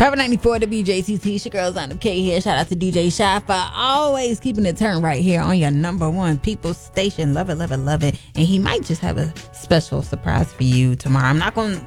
Pepper 94 WJCT. It's your girl Zonda K here. Shout out to DJ Shy for always keeping it turned right here on your number one people station. Love it, love it, love it. And he might just have a special surprise for you tomorrow. I'm not going to